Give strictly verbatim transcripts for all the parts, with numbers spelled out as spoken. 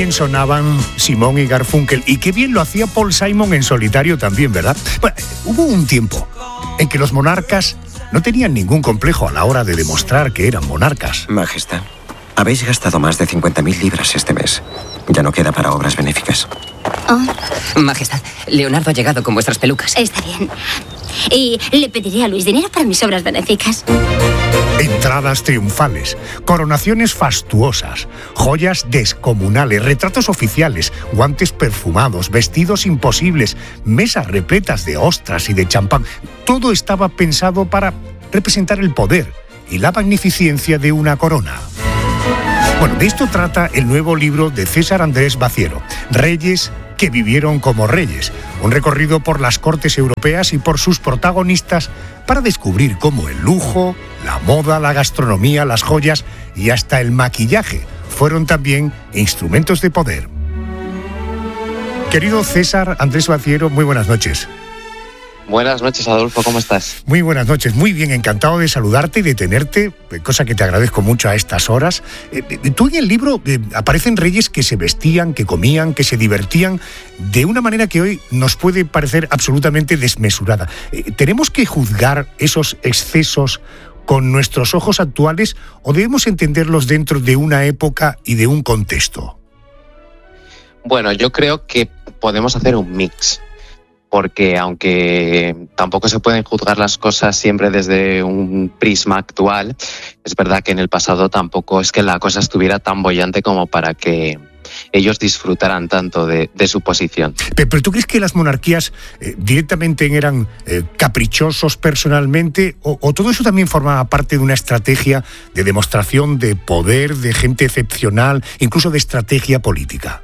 bien sonaban Simón y Garfunkel, y qué bien lo hacía Paul Simon en solitario también, ¿verdad? Bueno, hubo un tiempo en que los monarcas no tenían ningún complejo a la hora de demostrar que eran monarcas. Majestad, habéis gastado más de cincuenta mil libras este mes. Ya no queda para obras benéficas. Oh. Majestad, Leonardo ha llegado con vuestras pelucas. Está bien. Y le pediré a Luis dinero para mis obras benéficas. Entradas triunfales, coronaciones fastuosas, joyas descomunales, retratos oficiales, guantes perfumados, vestidos imposibles, mesas repletas de ostras y de champán. Todo estaba pensado para representar el poder y la magnificencia de una corona. Bueno, de esto trata el nuevo libro de César Andrés Baciero, Reyes que vivieron como reyes, un recorrido por las cortes europeas y por sus protagonistas para descubrir cómo el lujo, la moda, la gastronomía, las joyas y hasta el maquillaje fueron también instrumentos de poder. Querido César Andrés Baciero, muy buenas noches. Buenas noches, Adolfo, ¿cómo estás? Muy buenas noches, muy bien, encantado de saludarte y de tenerte, cosa que te agradezco mucho a estas horas. Eh, tú en el libro eh, aparecen reyes que se vestían, que comían, que se divertían, de una manera que hoy nos puede parecer absolutamente desmesurada. Eh, ¿Tenemos que juzgar esos excesos con nuestros ojos actuales o debemos entenderlos dentro de una época y de un contexto? Bueno, yo creo que podemos hacer un mix. Porque aunque tampoco se pueden juzgar las cosas siempre desde un prisma actual, es verdad que en el pasado tampoco es que la cosa estuviera tan bollante como para que ellos disfrutaran tanto de, de su posición. Pero, pero ¿tú crees que las monarquías eh, directamente eran eh, caprichosos personalmente o, o todo eso también formaba parte de una estrategia de demostración de poder, de gente excepcional, incluso de estrategia política?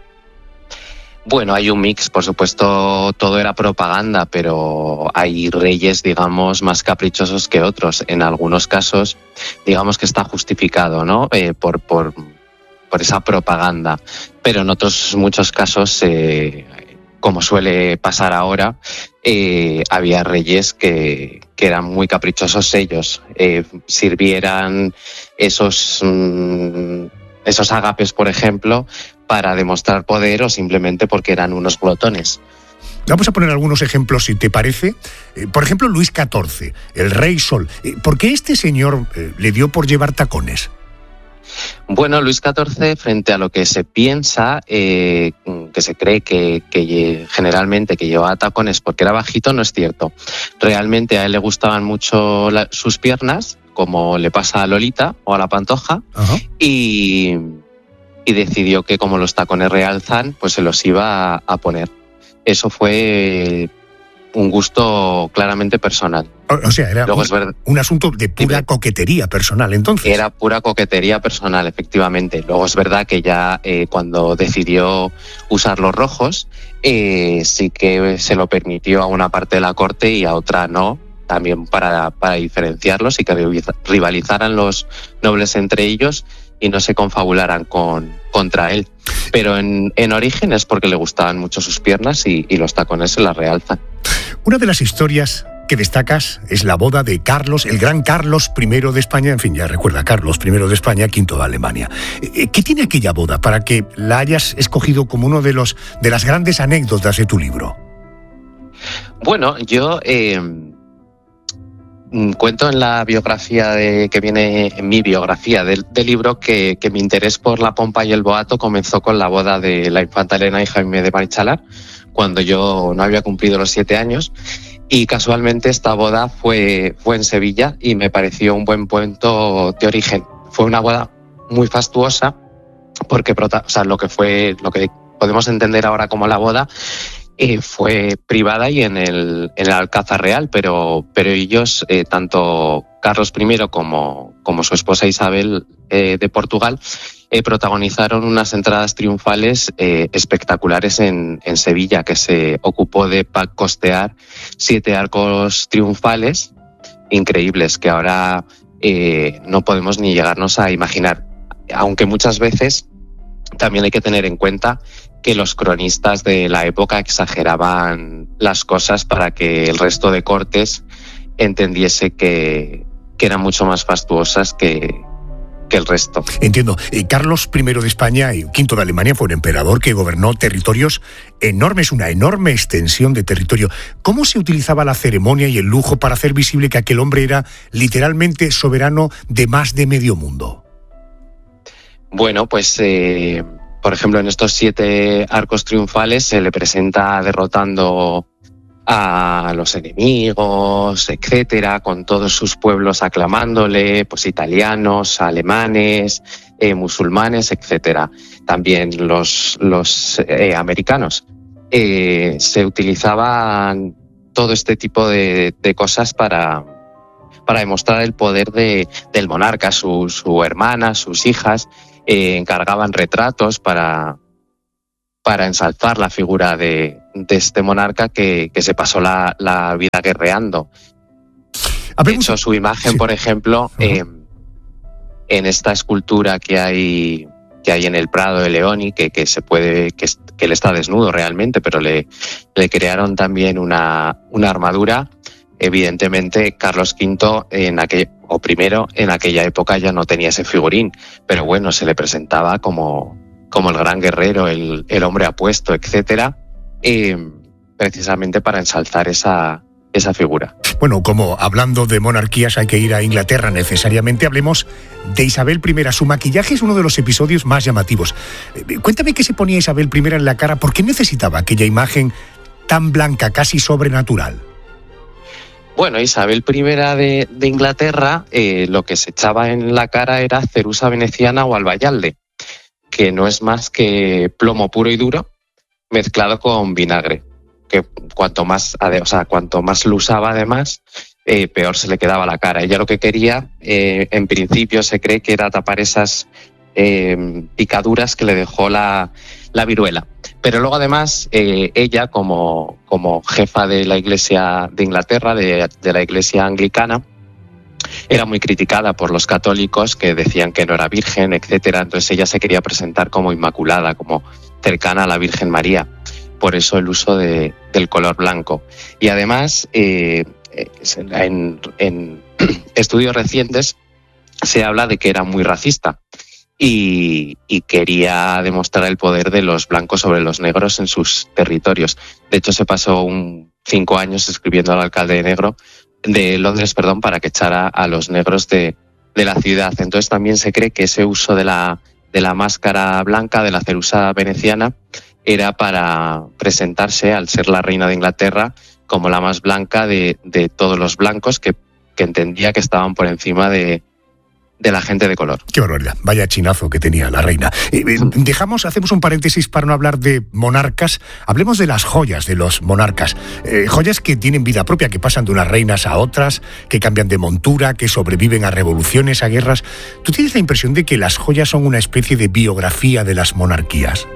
Bueno, hay un mix, por supuesto, todo era propaganda, pero hay reyes, digamos, más caprichosos que otros. En algunos casos, digamos que está justificado, ¿no? Eh, por, por, por esa propaganda. Pero en otros muchos casos, eh, como suele pasar ahora, eh, había reyes que, que eran muy caprichosos ellos. Eh, sirvieran esos... Mm, esos agapes, por ejemplo, para demostrar poder o simplemente porque eran unos glotones. Vamos a poner algunos ejemplos, si te parece. Eh, por ejemplo, Luis catorce, el Rey Sol. Eh, ¿Por qué este señor eh, le dio por llevar tacones? Bueno, Luis catorce, frente a lo que se piensa, eh, que se cree que, que generalmente que llevaba tacones porque era bajito, no es cierto. Realmente a él le gustaban mucho la, sus piernas, como le pasa a Lolita o a la Pantoja, uh-huh. y, y decidió que como los tacones realzan, pues se los iba a, a poner. Eso fue un gusto claramente personal. O, o sea, era un, ver... un asunto de pura coquetería personal, entonces. Era pura coquetería personal, efectivamente. Luego es verdad que ya eh, cuando decidió usar los rojos, eh, sí que se lo permitió a una parte de la corte y a otra no, también para, para diferenciarlos y que rivalizaran los nobles entre ellos y no se confabularan con, contra él. Pero en, en origen es porque le gustaban mucho sus piernas y, y los tacones se las realzan. Una de las historias que destacas es la boda de Carlos, el gran Carlos primero de España, en fin, ya recuerda, Carlos primero de España, quinto de Alemania. ¿Qué tiene aquella boda para que la hayas escogido como uno de los de las grandes anécdotas de tu libro? Bueno, yo... Eh... cuento en la biografía de, que viene en mi biografía del, del libro que, que mi interés por la pompa y el boato comenzó con la boda de la infanta Elena y Jaime de Marichalar, cuando yo no había cumplido los siete años, y casualmente esta boda fue, fue en Sevilla y me pareció un buen punto de origen. Fue una boda muy fastuosa porque o sea, lo que fue lo que podemos entender ahora como la boda Eh, fue privada y en el, en el Alcázar Real, pero, pero ellos, eh, tanto Carlos primero como, como su esposa Isabel eh, de Portugal, eh, protagonizaron unas entradas triunfales eh, espectaculares en, en Sevilla, que se ocupó de costear siete arcos triunfales increíbles que ahora eh, no podemos ni llegarnos a imaginar, aunque muchas veces también hay que tener en cuenta que los cronistas de la época exageraban las cosas para que el resto de cortes entendiese que, que eran mucho más fastuosas que, que el resto. Entiendo. Eh, Carlos primero de España y quinto de Alemania fue un emperador que gobernó territorios enormes, una enorme extensión de territorio. ¿Cómo se utilizaba la ceremonia y el lujo para hacer visible que aquel hombre era literalmente soberano de más de medio mundo? Bueno, pues eh, por ejemplo en estos siete arcos triunfales se le presenta derrotando a los enemigos, etcétera, con todos sus pueblos aclamándole, pues italianos, alemanes, eh, musulmanes, etcétera. También los, los eh, americanos. Eh, se utilizaban todo este tipo de, de cosas para, para demostrar el poder de, del monarca. Su, su hermana, sus hijas, eh, encargaban retratos para... para ensalzar la figura de, de este monarca que, que se pasó la, la vida guerreando. De hecho, su imagen, sí. por ejemplo, uh-huh. eh, en esta escultura que hay que hay en el Prado de Leoni, que, que se puede, que, que él está desnudo realmente, pero le, le crearon también una, una armadura. Evidentemente, Carlos quinto, en aquel, o primero, en aquella época ya no tenía ese figurín, pero bueno, se le presentaba como como el gran guerrero, el, el hombre apuesto, etcétera, eh, precisamente para ensalzar esa, esa figura. Bueno, como hablando de monarquías hay que ir a Inglaterra necesariamente, hablemos de Isabel primera. Su maquillaje es uno de los episodios más llamativos. Eh, cuéntame qué se ponía Isabel primera en la cara, ¿por qué necesitaba aquella imagen tan blanca, casi sobrenatural? Bueno, Isabel primera de, de Inglaterra, eh, lo que se echaba en la cara era cerusa veneciana o albayalde, que no es más que plomo puro y duro mezclado con vinagre, que cuanto más, o sea, cuanto más lo usaba además, eh, peor se le quedaba la cara. Ella lo que quería, eh, en principio se cree que era tapar esas eh, picaduras que le dejó la, la viruela. Pero luego además eh, ella como, como jefa de la Iglesia de Inglaterra, de, de la Iglesia anglicana, era muy criticada por los católicos que decían que no era virgen, etcétera. Entonces ella se quería presentar como inmaculada, como cercana a la Virgen María. Por eso el uso de, del color blanco. Y además, eh, en, en estudios recientes se habla de que era muy racista y, y quería demostrar el poder de los blancos sobre los negros en sus territorios. De hecho, se pasó un, cinco años escribiendo al alcalde de negro de Londres, perdón, para que echara a los negros de, de la ciudad. Entonces también se cree que ese uso de la, de la máscara blanca, de la cerusa veneciana, era para presentarse, al ser la reina de Inglaterra, como la más blanca de, de todos los blancos, que, que entendía que estaban por encima de, de la gente de color. Qué barbaridad, vaya chinazo que tenía la reina. Eh, eh, dejamos, hacemos un paréntesis para no hablar de monarcas, hablemos de las joyas de los monarcas. Eh, joyas que tienen vida propia, que pasan de unas reinas a otras, que cambian de montura, que sobreviven a revoluciones, a guerras. ¿Tú tienes la impresión de que las joyas son una especie de biografía de las monarquías?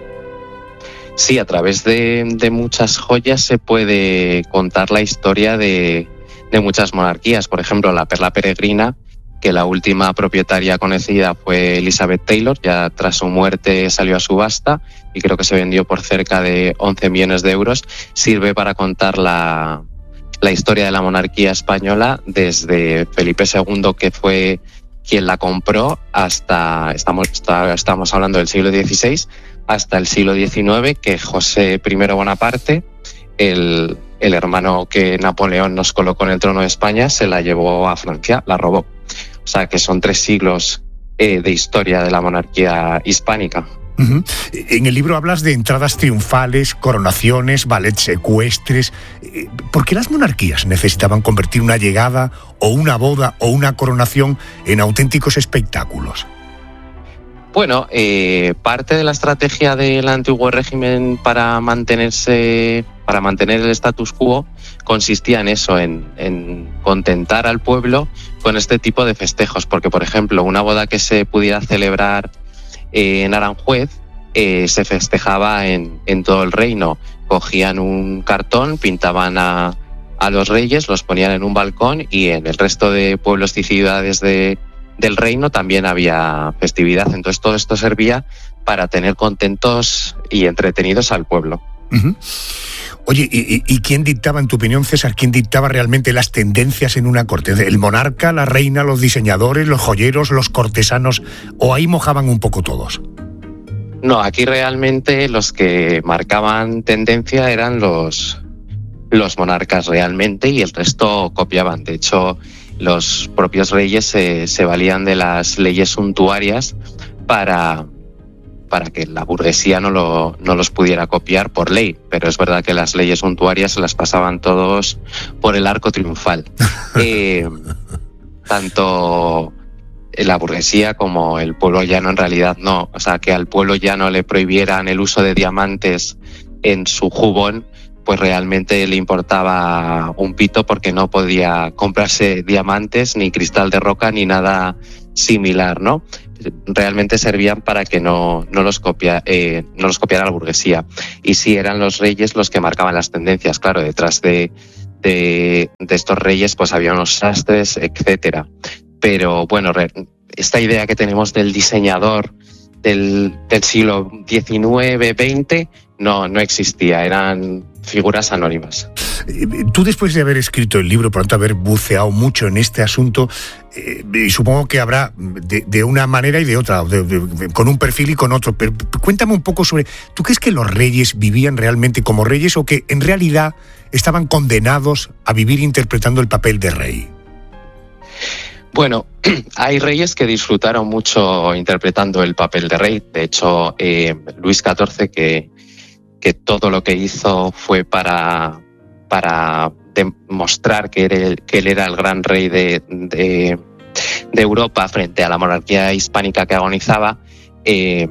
Sí, a través de, de muchas joyas se puede contar la historia de, de muchas monarquías. Por ejemplo, la perla peregrina, que la última propietaria conocida fue Elizabeth Taylor, ya tras su muerte salió a subasta y creo que se vendió por cerca de once millones de euros, sirve para contar la, la historia de la monarquía española desde Felipe segundo, que fue quien la compró, hasta, estamos, está, estamos hablando del siglo dieciséis, hasta el siglo diecinueve, que José primero Bonaparte, el, el hermano que Napoleón nos colocó en el trono de España, se la llevó a Francia, la robó. O sea, que son tres siglos eh, de historia de la monarquía hispánica. Uh-huh. En el libro hablas de entradas triunfales, coronaciones, ballets ecuestres. ¿Por qué las monarquías necesitaban convertir una llegada o una boda o una coronación en auténticos espectáculos? Bueno, eh, parte de la estrategia del antiguo régimen para mantenerse, para mantener el status quo consistía en eso, en, en contentar al pueblo con este tipo de festejos, porque por ejemplo una boda que se pudiera celebrar eh, en Aranjuez eh, se festejaba en, en todo el reino. Cogían un cartón, pintaban a, a los reyes, los ponían en un balcón y en el resto de pueblos y ciudades de del reino también había festividad. Entonces todo esto servía para tener contentos y entretenidos al pueblo. Uh-huh. Oye, ¿y, y quién dictaba, en tu opinión, César, quién dictaba realmente las tendencias en una corte? ¿El monarca, la reina, los diseñadores, los joyeros, los cortesanos? ¿O ahí mojaban un poco todos? No, aquí realmente los que marcaban tendencia eran los, los monarcas realmente, y el resto copiaban. De hecho, los propios reyes se, se valían de las leyes suntuarias para, para que la burguesía no, lo, no los pudiera copiar por ley. Pero es verdad que las leyes suntuarias se las pasaban todos por el arco triunfal. eh, tanto la burguesía como el pueblo llano en realidad no. O sea, que al pueblo llano le prohibieran el uso de diamantes en su jubón, pues realmente le importaba un pito, porque no podía comprarse diamantes, ni cristal de roca, ni nada similar, ¿no? Realmente servían para que no, no, los, copia, eh, no los copiara la burguesía. Y sí, eran los reyes los que marcaban las tendencias. Claro, detrás de, de, de estos reyes pues había unos sastres, etcétera. Pero bueno, esta idea que tenemos del diseñador del, del siglo diecinueve, veinte, no, no existía, eran figuras anónimas. Tú, después de haber escrito el libro, por tanto haber buceado mucho en este asunto, eh, y supongo que habrá de, de una manera y de otra, de, de, de, con un perfil y con otro, pero cuéntame un poco sobre, ¿tú crees que los reyes vivían realmente como reyes o que en realidad estaban condenados a vivir interpretando el papel de rey? Bueno, hay reyes que disfrutaron mucho interpretando el papel de rey. De hecho, eh, Luis catorce, que, que todo lo que hizo fue para, para demostrar que, era el, que él era el gran rey de, de, de Europa frente a la monarquía hispánica que agonizaba, eh,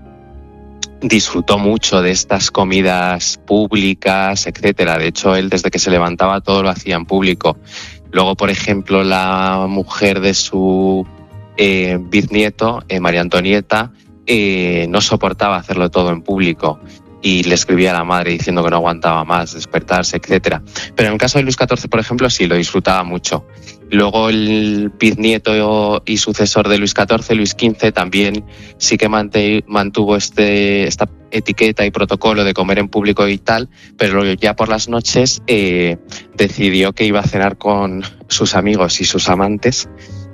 disfrutó mucho de estas comidas públicas, etcétera. De hecho, él desde que se levantaba todo lo hacía en público. Luego, por ejemplo, la mujer de su eh, bisnieto, eh, María Antonieta, eh, no soportaba hacerlo todo en público y le escribía a la madre diciendo que no aguantaba más despertarse, etcétera. Pero en el caso de Luis catorce, por ejemplo, sí, lo disfrutaba mucho. Luego el bisnieto y sucesor de Luis catorce, Luis quince, también sí que mantuvo este, esta etiqueta y protocolo de comer en público y tal, pero ya por las noches eh, decidió que iba a cenar con sus amigos y sus amantes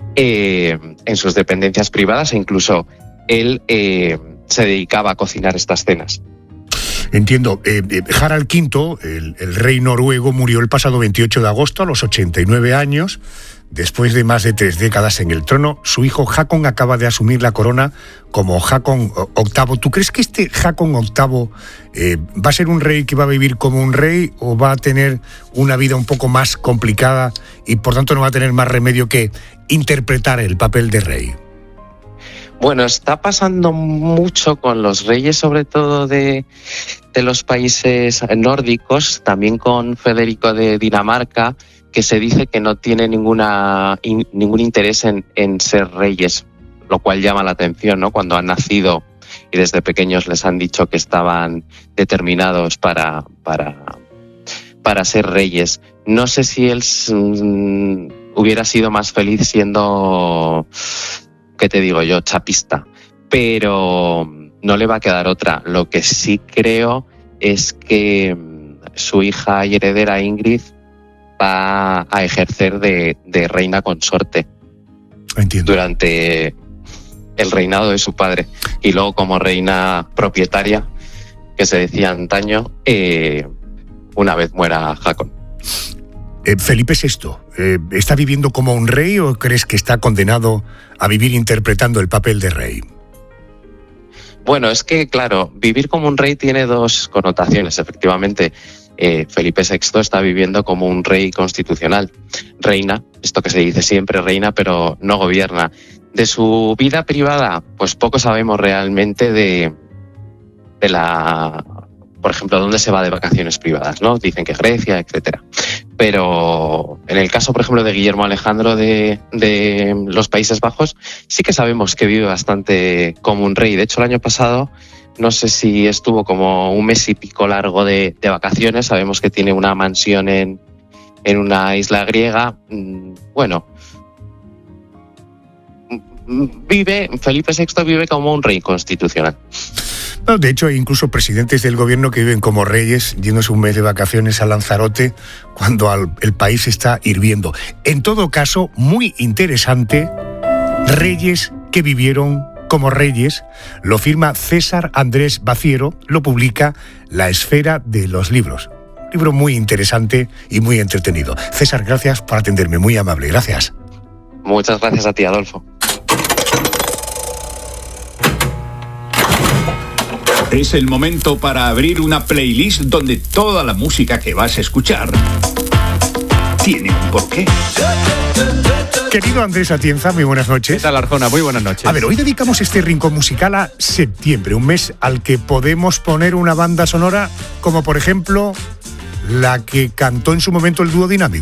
eh, en sus dependencias privadas, e incluso él eh, se dedicaba a cocinar estas cenas. Entiendo. Eh, Harald quinto, el, el rey noruego, murió el pasado veintiocho de agosto a los ochenta y nueve años. Después de más de tres décadas en el trono, su hijo Haakon acaba de asumir la corona como Haakon octavo. ¿Tú crees que este Haakon octavo eh, va a ser un rey que va a vivir como un rey o va a tener una vida un poco más complicada y por tanto no va a tener más remedio que interpretar el papel de rey? Bueno, está pasando mucho con los reyes, sobre todo de, de los países nórdicos, también con Federico de Dinamarca, que se dice que no tiene ninguna in, ningún interés en, en ser reyes, lo cual llama la atención, ¿no? Cuando han nacido y desde pequeños les han dicho que estaban determinados para, para, para ser reyes. No sé si él mm, hubiera sido más feliz siendo, ¿qué te digo yo?, chapista, pero no le va a quedar otra. Lo que sí creo es que su hija y heredera Ingrid va a ejercer de, de reina consorte. Entiendo. Durante el reinado de su padre, y luego como reina propietaria, que se decía antaño, eh, una vez muera Haakon. Eh, Felipe sexto, eh, ¿está viviendo como un rey o crees que está condenado a vivir interpretando el papel de rey? Bueno, es que, claro, vivir como un rey tiene dos connotaciones, efectivamente. Eh, Felipe sexto está viviendo como un rey constitucional. Reina, esto que se dice siempre, reina, pero no gobierna. De su vida privada, pues poco sabemos realmente de, de la... Por ejemplo, dónde se va de vacaciones privadas, ¿no? Dicen que Grecia, etcétera. Pero en el caso, por ejemplo, de Guillermo Alejandro de, de los Países Bajos, sí que sabemos que vive bastante como un rey. De hecho, el año pasado, no sé si estuvo como un mes y pico largo de, de vacaciones. Sabemos que tiene una mansión en, en una isla griega. Bueno, vive, Felipe sexto vive como un rey constitucional. No, de hecho, hay incluso presidentes del gobierno que viven como reyes, yéndose un mes de vacaciones a Lanzarote, cuando al, el país está hirviendo. En todo caso, muy interesante, reyes que vivieron como reyes, lo firma César Andrés Baciero, lo publica La Esfera de los Libros. Un libro muy interesante y muy entretenido. César, gracias por atenderme, muy amable, gracias. Muchas gracias a ti, Adolfo. Es el momento para abrir una playlist donde toda la música que vas a escuchar tiene un porqué. Querido Andrés Atienza, muy buenas noches. ¿Qué tal, Arjona? Muy buenas noches. A ver, hoy dedicamos este rincón musical a septiembre, un mes al que podemos poner una banda sonora como, por ejemplo, la que cantó en su momento el dúo Dinámico.